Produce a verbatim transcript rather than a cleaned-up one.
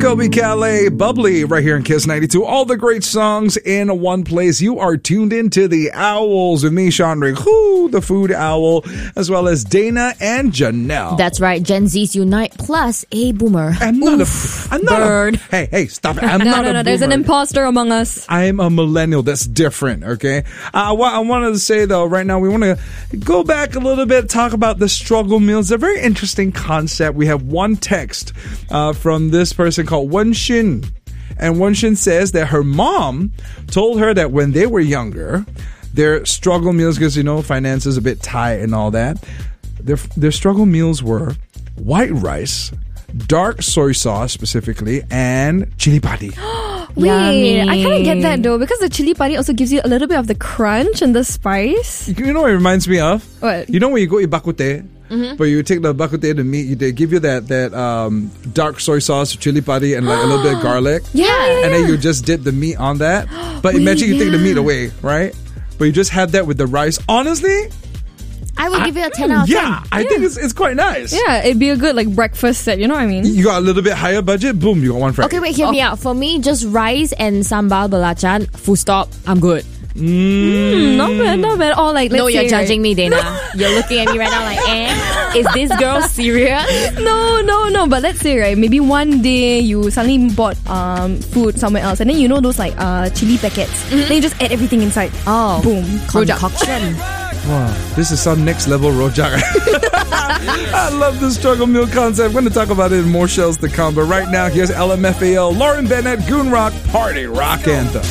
Toby Calais, Bubbly, right here in Kiss ninety-two. All the great songs in one place. You are tuned into the Owls with me, Sean Ring, whoo, the food owl, as well as Dana and Janelle. That's right. Gen Zs unite plus a boomer. I'm not Oof, a. I'm not bird. a. Hey, hey, stop it! I'm no, not no, a no. There's an boomer. imposter among us. I'm a millennial. That's different, okay? Uh, what I wanted to say, though, right now, we want to go back a little bit, talk about the struggle meals. A very interesting concept. We have one text uh, from this person called Wen Xin. And Wen Xin says that her mom told her that when they were younger, their struggle meals, because, you know, finances a bit tight and all that, their, their struggle meals were white rice, dark soy sauce specifically, and chili padi. Wait, Yummy. I kind of get that though, because the chili padi also gives you a little bit of the crunch and the spice. You know what it reminds me of? What? You know when you go eat bak kut teh, but you take the bak kut teh, the meat, you, they give you that that um, dark soy sauce, chili padi, and like a little bit of garlic. Yeah, yeah, And then yeah. you just dip the meat on that. But Wait, imagine you take the yeah. meat away, right? But you just have that with the rice. Honestly, I would give it a ten out of ten. yeah, I think it's it's quite nice. Yeah, it'd be a good like breakfast set, you know what I mean? You got a little bit higher budget, boom, you got one fry. Okay, wait, hear me out. For me, just rice and sambal belacan, full stop, I'm good. Mm, not bad, not bad. Or like, let's No, you're say, judging right? me, Dana. You're looking at me right now like, eh? Is this girl serious? No, no, no. But let's say, right, maybe one day you suddenly bought um food somewhere else, and then you know those like uh chili packets. Then you just add everything inside. Oh, Boom. Rojak. concoction. Wow, this is some next level rojak. I love the struggle meal concept. We're going to talk about it in more shows to come. But right now, here's L M F A O, Lauren Bennett, Goon Rock, Party Rock Anthem.